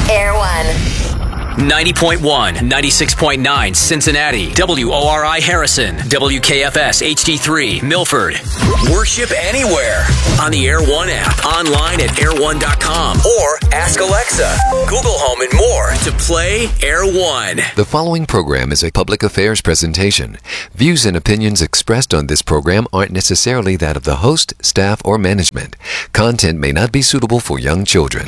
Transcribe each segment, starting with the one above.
Air One. 90.1, 96.9 Cincinnati, WORI Harrison, WKFS HD3 Milford. Worship anywhere on the Air One app, online at air1.com, or ask Alexa, Google Home, and more to play Air One. The following program is a public affairs presentation. Views and opinions expressed on this program aren't necessarily that of the host, staff, or management. Content may not be suitable for young children.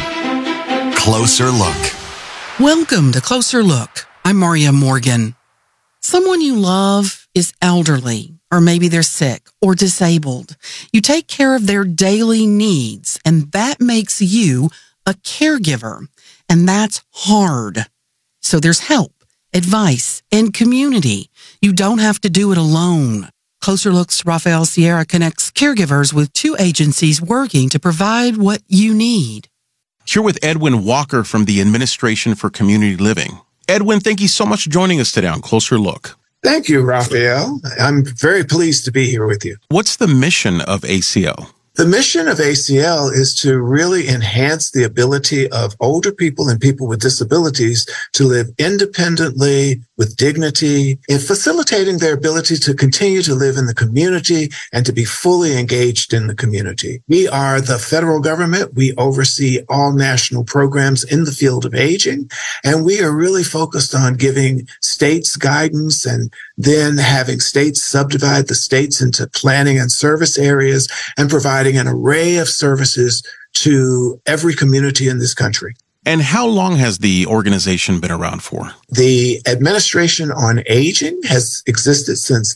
Closer Look. Welcome to Closer Look. I'm Maria Morgan. Someone you love is elderly, or maybe they're sick or disabled. You take care of their daily needs, and that makes you a caregiver, and that's hard. So there's help, advice, and community. You don't have to do it alone. Closer Look's Rafael Sierra connects caregivers with 2 agencies working to provide what you need. Here with Edwin Walker from the Administration for Community Living. Edwin, thank you so much for joining us today on Closer Look. Thank you, Rafael. I'm very pleased to be here with you. What's the mission of ACL? The mission of ACL is to really enhance the ability of older people and people with disabilities to live independently with dignity, in facilitating their ability to continue to live in the community and to be fully engaged in the community. We are the federal government. We oversee all national programs in the field of aging, and we are really focused on giving states guidance and then having states subdivide the states into planning and service areas and providing an array of services to every community in this country. And how long has the organization been around for? The Administration on Aging has existed since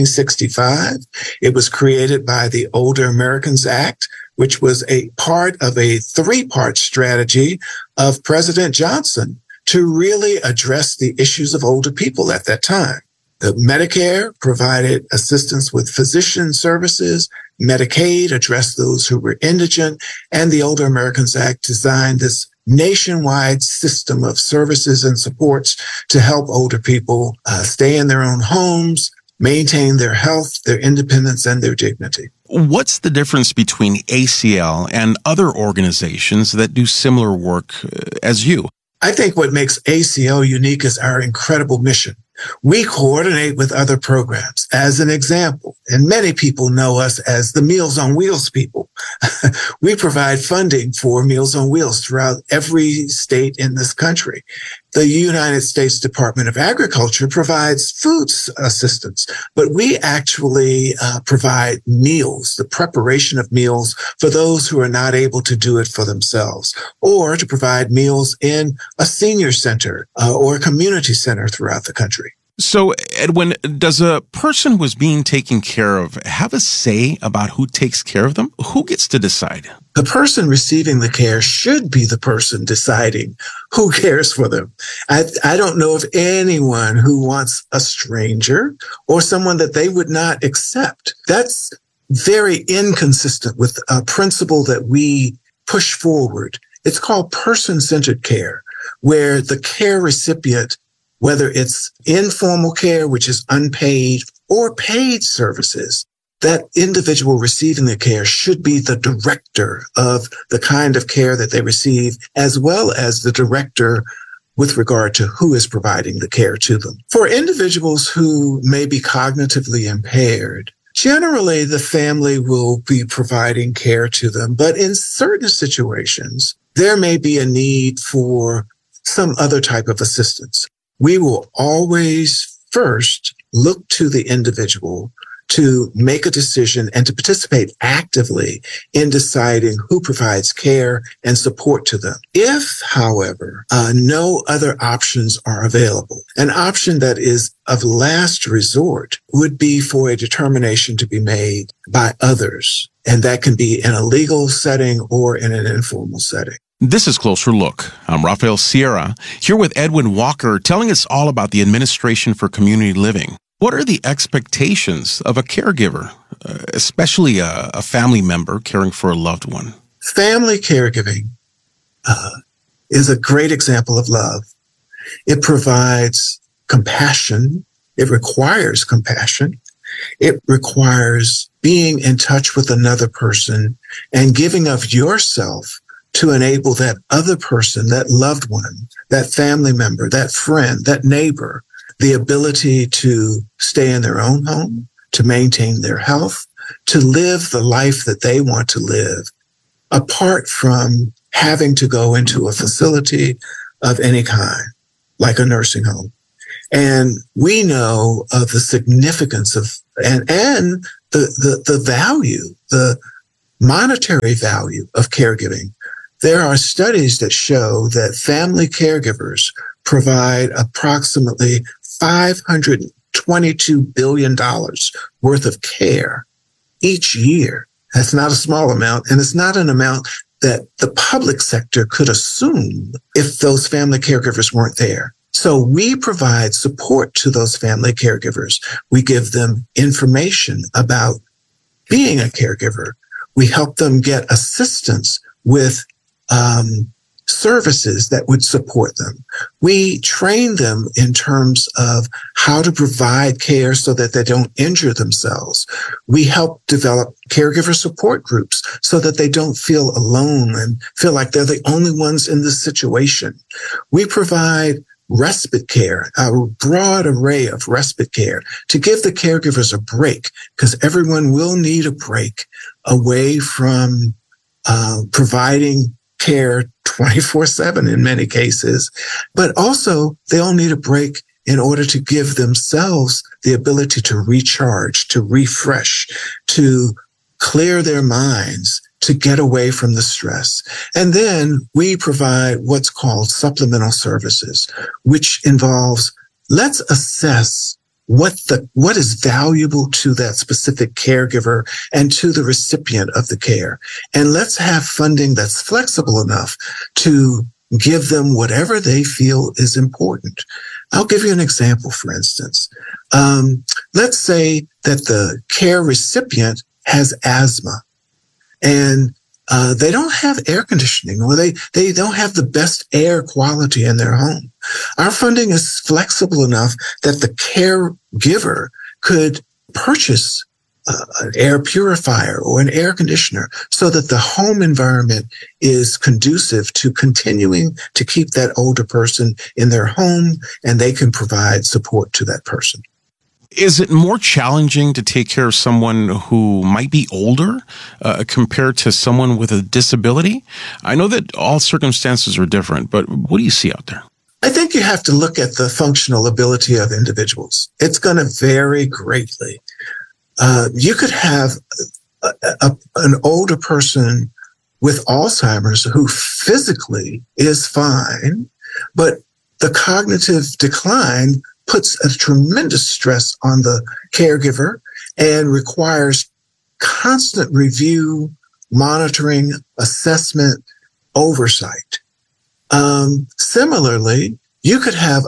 1965. It was created by the Older Americans Act, which was a part of a 3-part strategy of President Johnson to really address the issues of older people at that time. The Medicare provided assistance with physician services. Medicaid addressed those who were indigent, and the Older Americans Act designed this nationwide system of services and supports to help older people stay in their own homes, maintain their health, their independence, and their dignity. What's the difference between ACL and other organizations that do similar work as you? I think what makes ACL unique is our incredible mission. We coordinate with other programs. As an example, and many people know us as the Meals on Wheels people. We provide funding for Meals on Wheels throughout every state in this country. The United States Department of Agriculture provides food assistance, but we actually provide meals, the preparation of meals for those who are not able to do it for themselves, or to provide meals in a senior center or a community center throughout the country. So, Edwin, does a person who is being taken care of have a say about who takes care of them? Who gets to decide? The person receiving the care should be the person deciding who cares for them. I don't know of anyone who wants a stranger or someone that they would not accept. That's very inconsistent with a principle that we push forward. It's called person-centered care, where the care recipient, whether it's informal care, which is unpaid, or paid services, that individual receiving the care should be the director of the kind of care that they receive, as well as the director with regard to who is providing the care to them. For individuals who may be cognitively impaired, generally the family will be providing care to them, but in certain situations, there may be a need for some other type of assistance. We will always first look to the individual to make a decision and to participate actively in deciding who provides care and support to them. If, however, no other options are available, an option that is of last resort would be for a determination to be made by others. And that can be in a legal setting or in an informal setting. This is Closer Look. I'm Rafael Sierra, here with Edwin Walker, telling us all about the Administration for Community Living. What are the expectations of a caregiver, especially a family member caring for a loved one? Family caregiving is a great example of love. It provides compassion. It requires compassion. It requires being in touch with another person and giving of yourself to enable that other person, that loved one, that family member, that friend, that neighbor, the ability to stay in their own home, to maintain their health, to live the life that they want to live, apart from having to go into a facility of any kind, like a nursing home. And we know of the significance of, and the value, the monetary value of caregiving. There are studies that show that family caregivers provide approximately $522 billion worth of care each year. That's not a small amount, and it's not an amount that the public sector could assume if those family caregivers weren't there. So we provide support to those family caregivers. We give them information about being a caregiver. We help them get assistance with services that would support them. We train them in terms of how to provide care so that they don't injure themselves. We help develop caregiver support groups so that they don't feel alone and feel like they're the only ones in this situation. We provide respite care, a broad array of respite care to give the caregivers a break, because everyone will need a break away from providing care 24/7 in many cases, but also they all need a break in order to give themselves the ability to recharge, to refresh, to clear their minds, to get away from the stress. And then we provide what's called supplemental services, which involves, let's assess what is valuable to that specific caregiver and to the recipient of the care. And let's have funding that's flexible enough to give them whatever they feel is important. I'll give you an example, for instance. Let's say that the care recipient has asthma and they don't have air conditioning, or they don't have the best air quality in their home. Our funding is flexible enough that the caregiver could purchase an air purifier or an air conditioner so that the home environment is conducive to continuing to keep that older person in their home, and they can provide support to that person. Is it more challenging to take care of someone who might be older compared to someone with a disability? I know that all circumstances are different, but what do you see out there? I think you have to look at the functional ability of individuals. It's going to vary greatly. You could have an older person with Alzheimer's who physically is fine, but the cognitive decline puts a tremendous stress on the caregiver and requires constant review, monitoring, assessment, oversight. Similarly, you could have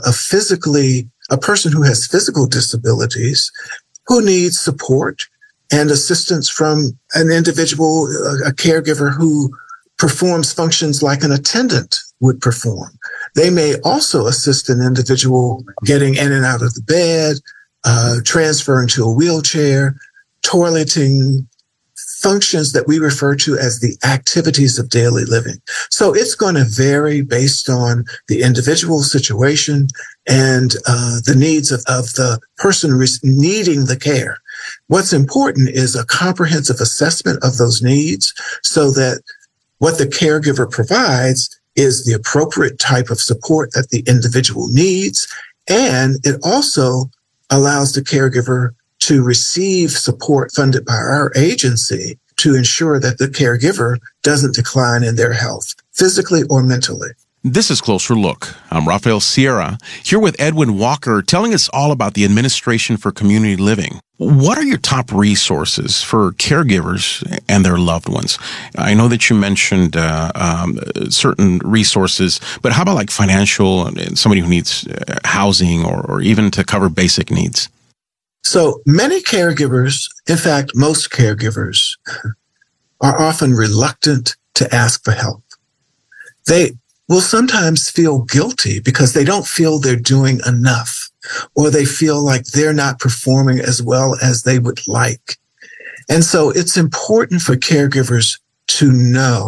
a person who has physical disabilities who needs support and assistance from an individual, a caregiver who performs functions like an attendant would perform. They may also assist an individual getting in and out of the bed, transferring to a wheelchair, toileting, functions that we refer to as the activities of daily living. So it's going to vary based on the individual situation and the needs of the person needing the care. What's important is a comprehensive assessment of those needs so that what the caregiver provides is the appropriate type of support that the individual needs. And it also allows the caregiver to receive support funded by our agency to ensure that the caregiver doesn't decline in their health, physically or mentally. This is Closer Look. I'm Rafael Sierra, here with Edwin Walker, telling us all about the Administration for Community Living. What are your top resources for caregivers and their loved ones? I know that you mentioned certain resources, but how about like financial and somebody who needs housing or even to cover basic needs? So many caregivers, in fact, most caregivers, are often reluctant to ask for help. They will sometimes feel guilty because they don't feel they're doing enough, or they feel like they're not performing as well as they would like. And so it's important for caregivers to know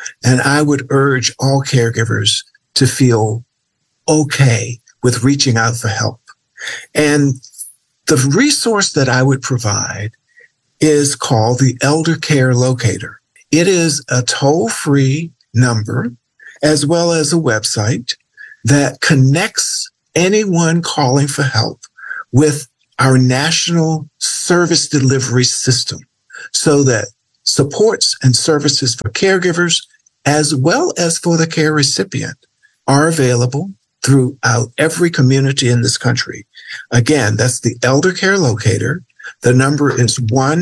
And I would urge all caregivers to feel okay with reaching out for help. And the resource that I would provide is called the Elder Care Locator. It is a toll-free number as well as a website that connects anyone calling for help with our national service delivery system so that supports and services for caregivers as well as for the care recipient are available throughout every community in this country. Again, that's the Elder Care Locator. The number is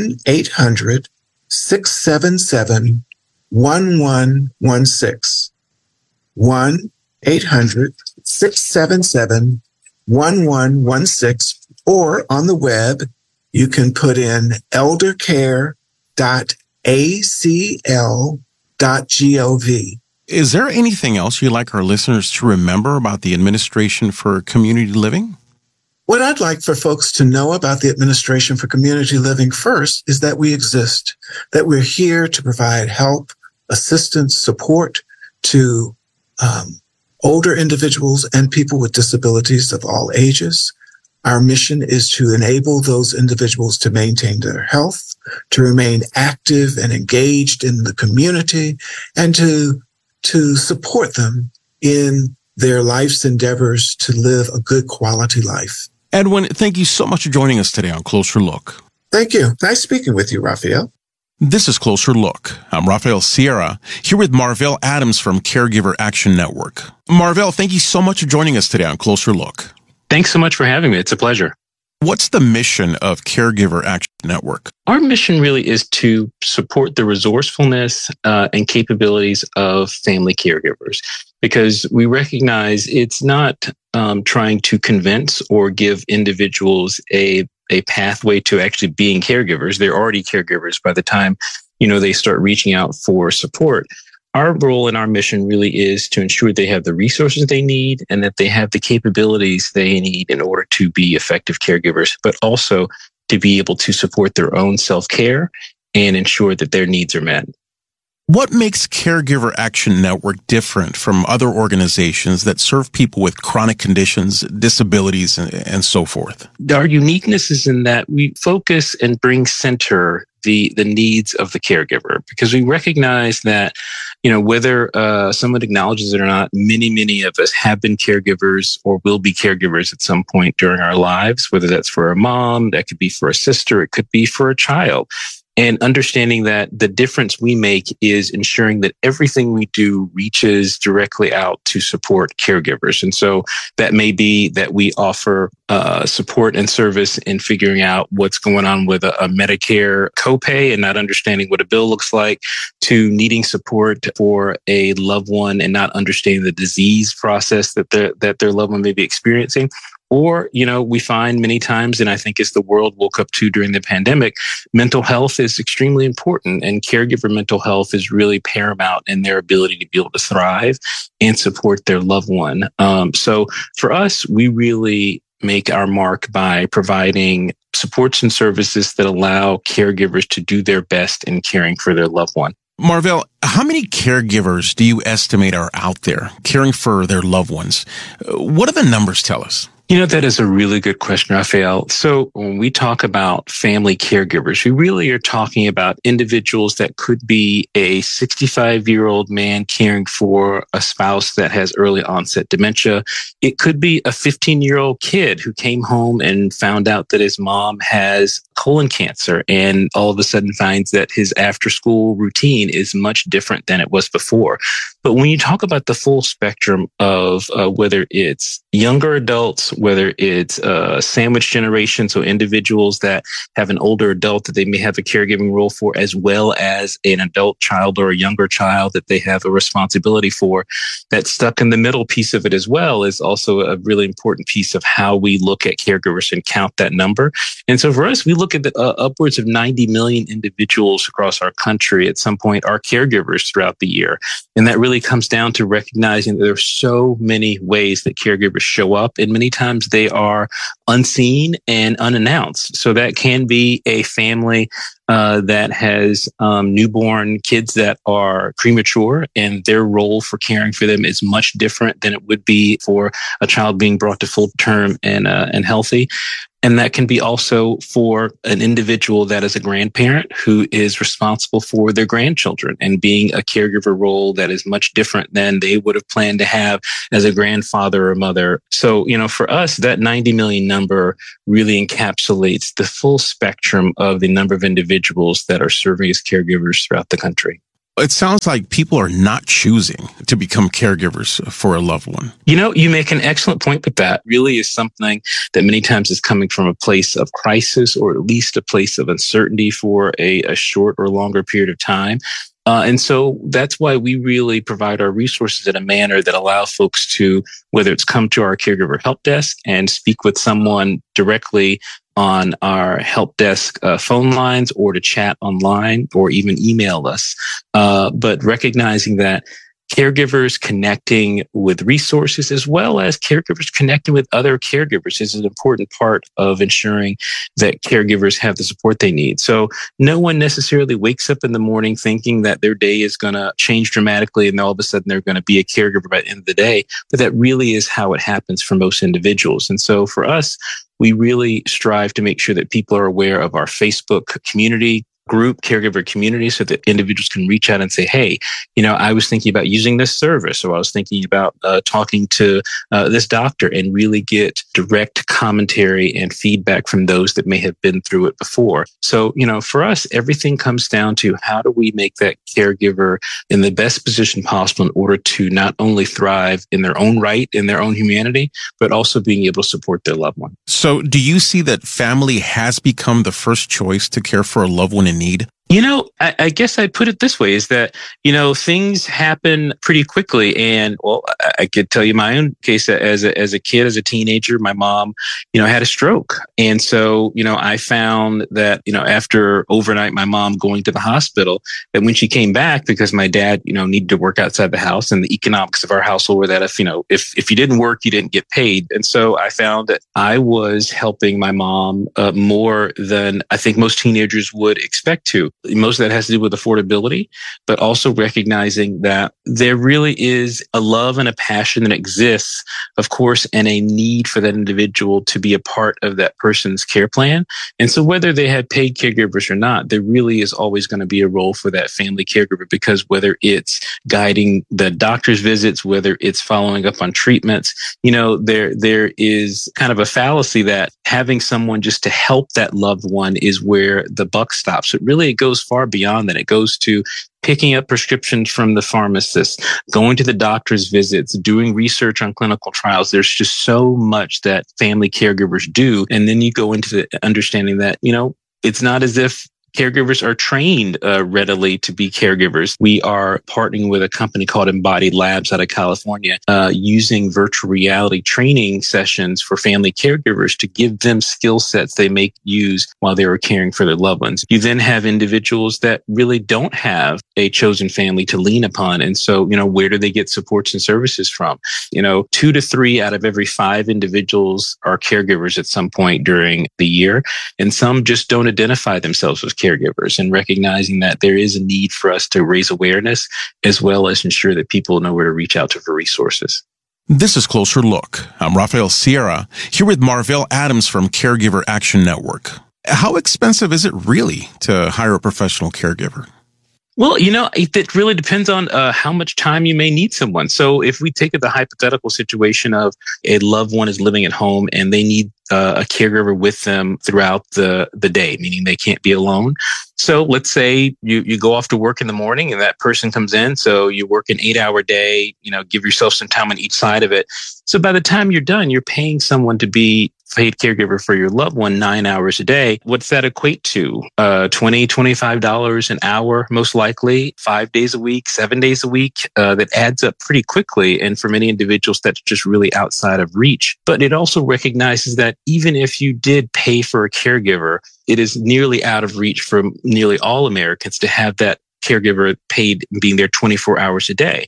1-800-677-1116. 1-800-677-1116. Or on the web, you can put in eldercare.acl.gov. Is there anything else you'd like our listeners to remember about the Administration for Community Living? What I'd like for folks to know about the Administration for Community Living first is that we exist, that we're here to provide help, assistance, support to older individuals and people with disabilities of all ages. Our mission is to enable those individuals to maintain their health, to remain active and engaged in the community, and to support them in their life's endeavors to live a good quality life. Edwin, thank you so much for joining us today on Closer Look. Thank you. Nice speaking with you, Raphael. This is Closer Look. I'm Raphael Sierra, here with Marvell Adams from Caregiver Action Network. Marvell, thank you so much for joining us today on Closer Look. Thanks so much for having me. It's a pleasure. What's the mission of Caregiver Action Network? Our mission really is to support the resourcefulness and capabilities of family caregivers, because we recognize it's not trying to convince or give individuals a pathway to actually being caregivers. They're already caregivers by the time, they start reaching out for support. Our role and our mission really is to ensure they have the resources they need and that they have the capabilities they need in order to be effective caregivers, but also to be able to support their own self-care and ensure that their needs are met. What makes Caregiver Action Network different from other organizations that serve people with chronic conditions, disabilities, and so forth? Our uniqueness is in that we focus and bring center the needs of the caregiver, because we recognize that, whether someone acknowledges it or not, many of us have been caregivers or will be caregivers at some point during our lives, whether that's for a mom, that could be for a sister, it could be for a child. And understanding that the difference we make is ensuring that everything we do reaches directly out to support caregivers. And so that may be that we offer support and service in figuring out what's going on with a Medicare copay and not understanding what a bill looks like, to needing support for a loved one and not understanding the disease process that their loved one may be experiencing. Or, we find many times, and I think as the world woke up to during the pandemic, mental health is extremely important, and caregiver mental health is really paramount in their ability to be able to thrive and support their loved one. So for us, we really make our mark by providing supports and services that allow caregivers to do their best in caring for their loved one. Marvell, how many caregivers do you estimate are out there caring for their loved ones? What do the numbers tell us? That is a really good question, Raphael. So when we talk about family caregivers, we really are talking about individuals that could be a 65-year-old man caring for a spouse that has early onset dementia. It could be a 15-year-old kid who came home and found out that his mom has colon cancer and all of a sudden finds that his after-school routine is much different than it was before. But when you talk about the full spectrum of whether it's younger adults, whether it's sandwich generation, so individuals that have an older adult that they may have a caregiving role for, as well as an adult child or a younger child that they have a responsibility for, that stuck in the middle piece of it as well is also a really important piece of how we look at caregivers and count that number. And so for us, we look at upwards of 90 million individuals across our country at some point are caregivers throughout the year. And that really really comes down to recognizing that there are so many ways that caregivers show up, and many times they are unseen and unannounced. So that can be a family that has newborn kids that are premature, and their role for caring for them is much different than it would be for a child being brought to full term and healthy. And that can be also for an individual that is a grandparent who is responsible for their grandchildren and being a caregiver role that is much different than they would have planned to have as a grandfather or mother. So, for us, that 90 million number really encapsulates the full spectrum of the number of individuals that are serving as caregivers throughout the country. It sounds like people are not choosing to become caregivers for a loved one. You make an excellent point with that. Really is something that many times is coming from a place of crisis, or at least a place of uncertainty for a short or longer period of time. And so that's why we really provide our resources in a manner that allow folks to, whether it's come to our caregiver help desk and speak with someone directly on our help desk phone lines, or to chat online, or even email us. But recognizing that caregivers connecting with resources, as well as caregivers connecting with other caregivers, is an important part of ensuring that caregivers have the support they need. So no one necessarily wakes up in the morning thinking that their day is going to change dramatically and all of a sudden they're going to be a caregiver by the end of the day. But that really is how it happens for most individuals. And so for us, we really strive to make sure that people are aware of our Facebook community group, caregiver community, so that individuals can reach out and say, hey, I was thinking about using this service, or I was thinking about talking to this doctor, and really get direct commentary and feedback from those that may have been through it before. So, for us, everything comes down to how do we make that caregiver in the best position possible in order to not only thrive in their own right, in their own humanity, but also being able to support their loved one. So do you see that family has become the first choice to care for a loved one in need? I guess I'd put it this way, is that, things happen pretty quickly. And I could tell you my own case as a kid, as a teenager, my mom, had a stroke. And so, I found that, after overnight, my mom going to the hospital, that when she came back, because my dad, needed to work outside the house, and the economics of our household were that if you didn't work, you didn't get paid. And so I found that I was helping my mom more than I think most teenagers would expect to. Most of that has to do with affordability, but also recognizing that there really is a love and a passion that exists, of course, and a need for that individual to be a part of that person's care plan. And so whether they have paid caregivers or not, there really is always going to be a role for that family caregiver, because whether it's guiding the doctor's visits, whether it's following up on treatments, there is kind of a fallacy that having someone just to help that loved one is where the buck stops. It goes far beyond that. It goes to picking up prescriptions from the pharmacist, going to the doctor's visits, doing research on clinical trials. There's just so much that family caregivers do. And then you go into the understanding that, it's not as if caregivers are trained readily to be caregivers. We are partnering with a company called Embodied Labs out of California, using virtual reality training sessions for family caregivers to give them skill sets they may use while they were caring for their loved ones. You then have individuals that really don't have a chosen family to lean upon. And so, where do they get supports and services from? 2 to 3 out of every 5 individuals are caregivers at some point during the year. And some just don't identify themselves as caregivers, and recognizing that there is a need for us to raise awareness, as well as ensure that people know where to reach out to for resources. This is Closer Look. I'm Rafael Sierra, here with Marvell Adams from Caregiver Action Network. How expensive is it really to hire a professional caregiver? Well, it really depends on how much time you may need someone. So if we take the hypothetical situation of a loved one is living at home and they need a caregiver with them throughout the day, meaning they can't be alone. So let's say you go off to work in the morning and that person comes in. So you work an 8-hour day, give yourself some time on each side of it. So by the time you're done, you're paying someone to be paid caregiver for your loved one 9 hours a day. What's that equate to? $20, $25 an hour, most likely, 5 days a week, 7 days a week. That adds up pretty quickly. And for many individuals, that's just really outside of reach. But it also recognizes that even if you did pay for a caregiver, it is nearly out of reach for nearly all Americans to have that caregiver paid being there 24 hours a day.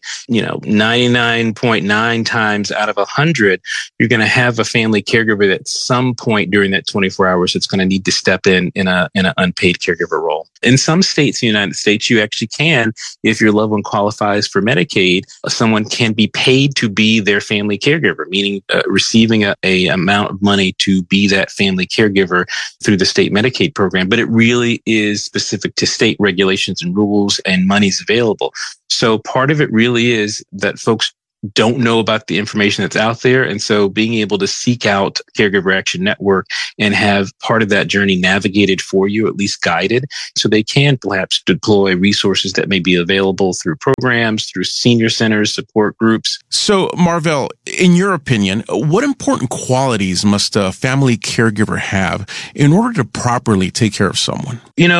99.9 times out of 100, you're going to have a family caregiver that at some point during that 24 hours, it's going to need to step in an unpaid caregiver role. In some states in the United States, you actually can, if your loved one qualifies for Medicaid, someone can be paid to be their family caregiver, meaning receiving a amount of money to be that family caregiver through the state Medicaid program. But it really is specific to state regulations and rules, and money's available. So part of it really is that folks don't know about the information that's out there. And so being able to seek out Caregiver Action Network and have part of that journey navigated for you, at least guided, so they can perhaps deploy resources that may be available through programs, through senior centers, support groups. So, Marvell, in your opinion, what important qualities must a family caregiver have in order to properly take care of someone?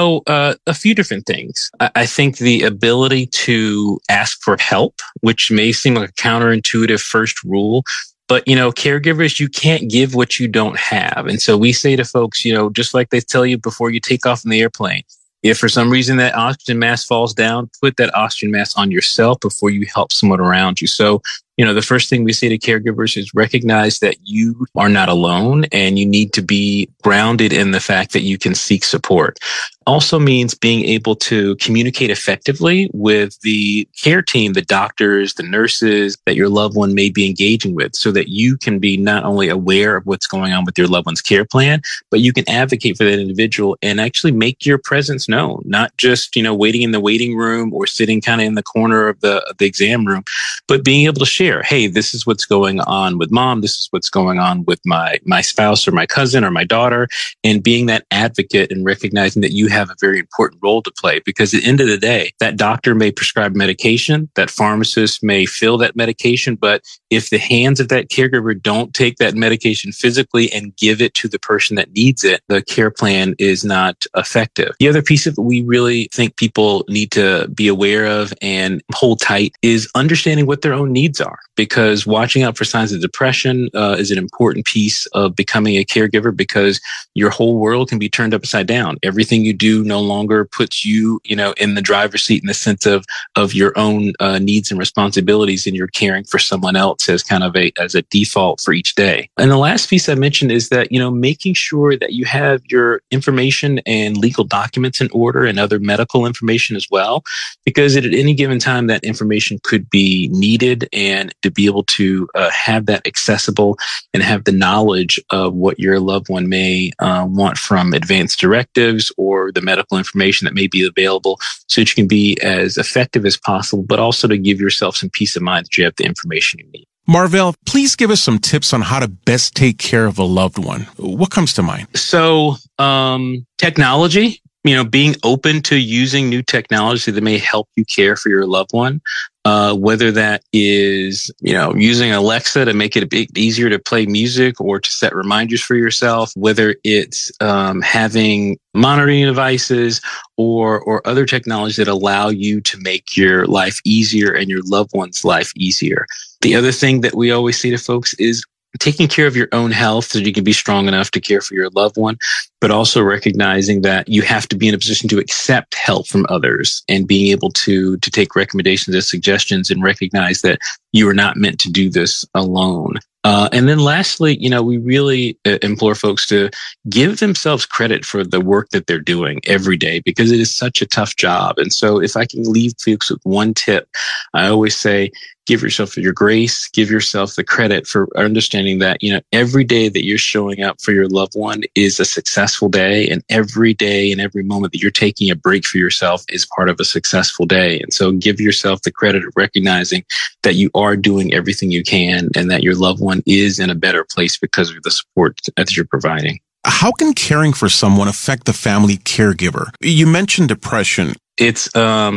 A few different things. I think the ability to ask for help, which may seem like a counterintuitive first rule, but, caregivers, you can't give what you don't have. And so we say to folks, just like they tell you before you take off in the airplane, if for some reason that oxygen mask falls down, put that oxygen mask on yourself before you help someone around you. So, the first thing we say to caregivers is recognize that you are not alone and you need to be grounded in the fact that you can seek support. Also means being able to communicate effectively with the care team, the doctors, the nurses that your loved one may be engaging with, so that you can be not only aware of what's going on with your loved one's care plan, but you can advocate for that individual and actually make your presence known, not just, waiting in the waiting room or sitting kind of in the corner of the exam room, but being able to share, hey, this is what's going on with mom. This is what's going on with my spouse or my cousin or my daughter, and being that advocate and recognizing that you have a very important role to play, because at the end of the day, that doctor may prescribe medication, that pharmacist may fill that medication, but if the hands of that caregiver don't take that medication physically and give it to the person that needs it, the care plan is not effective. The other piece of it we really think people need to be aware of and hold tight is understanding what their own needs are, because watching out for signs of depression is an important piece of becoming a caregiver, because your whole world can be turned upside down. Everything you do no longer puts you, in the driver's seat in the sense of your own needs and responsibilities, and you're caring for someone else as kind of as a default for each day. And the last piece I mentioned is that, making sure that you have your information and legal documents in order and other medical information as well, because at any given time that information could be needed, and to be able to have that accessible and have the knowledge of what your loved one may want from advanced directives or the medical information that may be available, so that you can be as effective as possible, but also to give yourself some peace of mind that you have the information you need. Marvell, please give us some tips on how to best take care of a loved one. What comes to mind? So, technology, being open to using new technology that may help you care for your loved one. Whether that is, using Alexa to make it a bit easier to play music or to set reminders for yourself, whether it's having monitoring devices or other technologies that allow you to make your life easier and your loved one's life easier. The other thing that we always say to folks is taking care of your own health so you can be strong enough to care for your loved one, but also recognizing that you have to be in a position to accept help from others and being able to take recommendations and suggestions and recognize that you are not meant to do this alone. And then lastly, we really implore folks to give themselves credit for the work that they're doing every day, because it is such a tough job. And so if I can leave folks with one tip, I always say, give yourself your grace, give yourself the credit for understanding that, every day that you're showing up for your loved one is a successful day. And every day and every moment that you're taking a break for yourself is part of a successful day. And so give yourself the credit of recognizing that you are doing everything you can and that your loved one is in a better place because of the support that you're providing. How can caring for someone affect the family caregiver? You mentioned depression. It's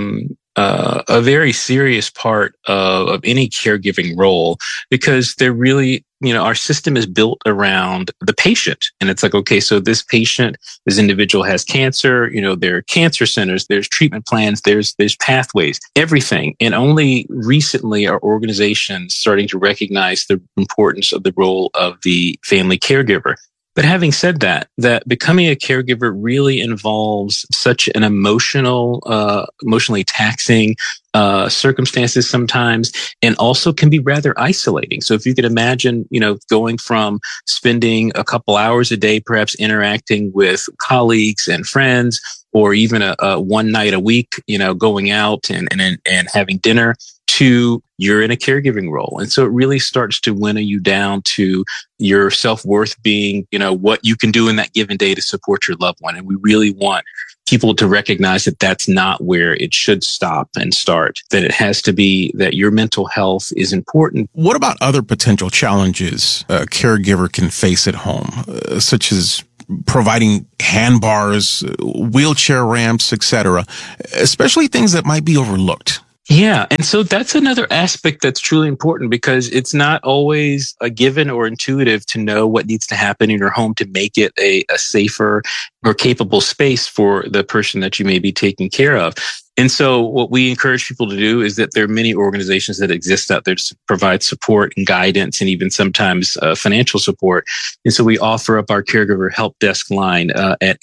a very serious part of any caregiving role, because they're really, our system is built around the patient. And it's like, okay, so this individual has cancer, there are cancer centers, there's treatment plans, there's pathways, everything. And only recently are organizations starting to recognize the importance of the role of the family caregiver. But having said that, becoming a caregiver really involves such an emotionally taxing circumstances sometimes, and also can be rather isolating. So if you could imagine, going from spending a couple hours a day, perhaps interacting with colleagues and friends, or even a one night a week, going out and having dinner, to you're in a caregiving role. And so it really starts to winnow you down to your self-worth being, what you can do in that given day to support your loved one. And we really want people to recognize that that's not where it should stop and start, that it has to be that your mental health is important. What about other potential challenges a caregiver can face at home, such as providing handbars, wheelchair ramps, etc., especially things that might be overlooked? Yeah. And so that's another aspect that's truly important, because it's not always a given or intuitive to know what needs to happen in your home to make it a safer or capable space for the person that you may be taking care of. And so what we encourage people to do is that there are many organizations that exist out there to provide support and guidance, and even sometimes financial support. And so we offer up our caregiver help desk line at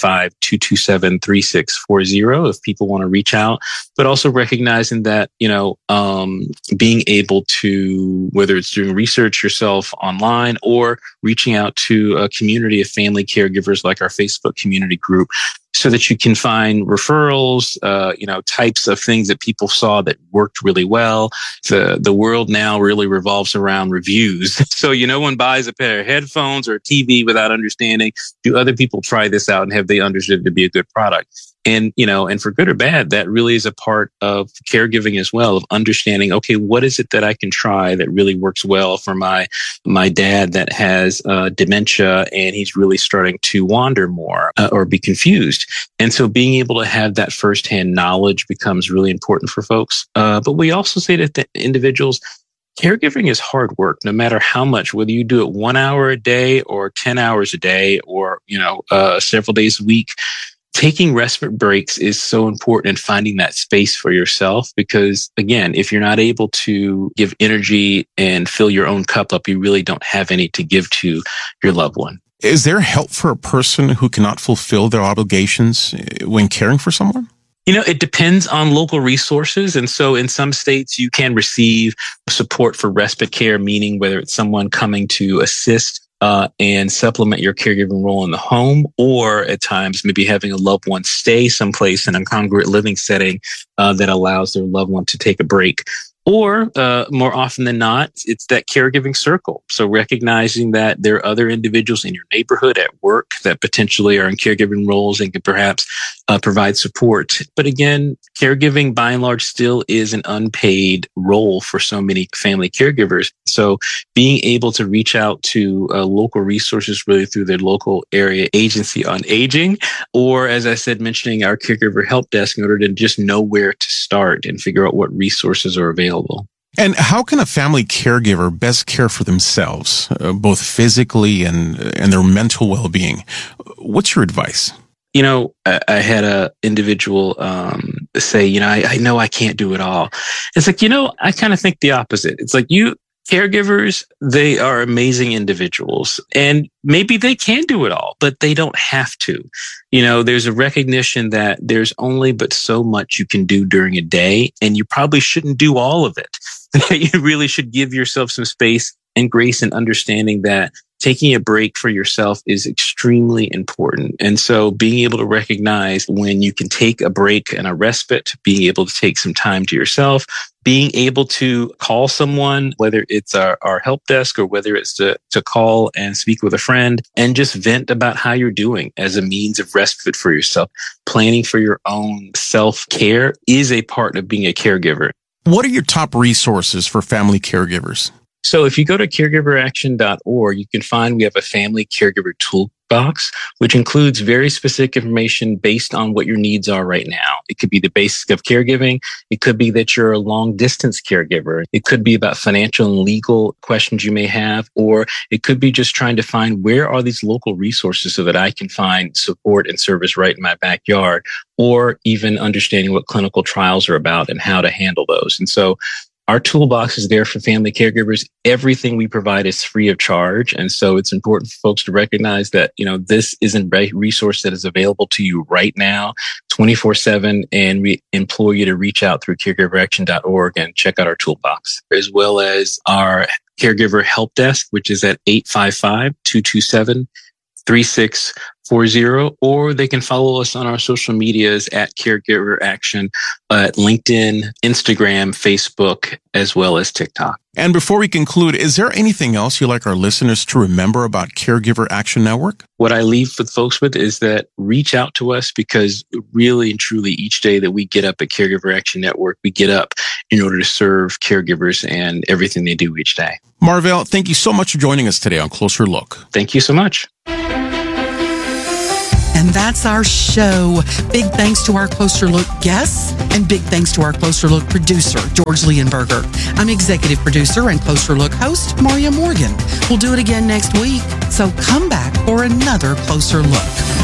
855-227-3640 if people want to reach out, but also recognizing that, being able to, whether it's doing research yourself online or reaching out to a community of family caregivers like our Facebook community group, so that you can find referrals, types of things that people saw that worked really well. The world now really revolves around reviews. So, no one buys a pair of headphones or a TV without understanding, do other people try this out and have they understood it to be a good product? And, and for good or bad, that really is a part of caregiving as well, of understanding, okay, what is it that I can try that really works well for my dad that has dementia and he's really starting to wander more or be confused. And so being able to have that firsthand knowledge becomes really important for folks. But we also say that the individuals, caregiving is hard work, no matter how much, whether you do it 1 hour a day or 10 hours a day or, several days a week. Taking respite breaks is so important in finding that space for yourself, because again, if you're not able to give energy and fill your own cup up, you really don't have any to give to your loved one. Is there help for a person who cannot fulfill their obligations when caring for someone? It depends on local resources. And so in some states, you can receive support for respite care, meaning whether it's someone coming to assist and supplement your caregiving role in the home, or at times maybe having a loved one stay someplace in a congruent living setting that allows their loved one to take a break. Or more often than not, it's that caregiving circle. So recognizing that there are other individuals in your neighborhood, at work, that potentially are in caregiving roles and can perhaps provide support. But again, caregiving by and large still is an unpaid role for so many family caregivers. So being able to reach out to local resources, really through their local area agency on aging, or as I said, mentioning our caregiver help desk in order to just know where to start and figure out what resources are available. And how can a family caregiver best care for themselves, both physically and their mental well-being? What's your advice? I had a individual say, I know I can't do it all. It's like, I kind of think the opposite. It's like caregivers, they are amazing individuals, and maybe they can do it all, but they don't have to. There's a recognition that there's only but so much you can do during a day, and you probably shouldn't do all of it. You really should give yourself some space and grace and understanding that taking a break for yourself is extremely important. And so being able to recognize when you can take a break and a respite, being able to take some time to yourself, being able to call someone, whether it's our help desk or whether it's to call and speak with a friend and just vent about how you're doing as a means of respite for yourself. Planning for your own self-care is a part of being a caregiver. What are your top resources for family caregivers? So if you go to caregiveraction.org, you can find we have a family caregiver toolbox, which includes very specific information based on what your needs are right now. It could be the basics of caregiving. It could be that you're a long distance caregiver. It could be about financial and legal questions you may have, or it could be just trying to find where are these local resources so that I can find support and service right in my backyard, or even understanding what clinical trials are about and how to handle those. And so Our toolbox is there for family caregivers. Everything we provide is free of charge. And so it's important for folks to recognize that, this isn't a resource that is available to you right now, 24/7. And we implore you to reach out through caregiveraction.org and check out our toolbox, as well as our caregiver help desk, which is at 855-227-3640, or they can follow us on our social medias at Caregiver Action at LinkedIn, Instagram, Facebook, as well as TikTok. And before we conclude, is there anything else you'd like our listeners to remember about Caregiver Action Network? What I leave with folks with is that reach out to us, because really and truly each day that we get up at Caregiver Action Network, we get up in order to serve caregivers and everything they do each day. Marvell, thank you so much for joining us today on Closer Look. Thank you so much. And that's our show. Big thanks to our Closer Look guests, and big thanks to our Closer Look producer, George Leonberger. I'm executive producer and Closer Look host, Maria Morgan. We'll do it again next week, so come back for another Closer Look.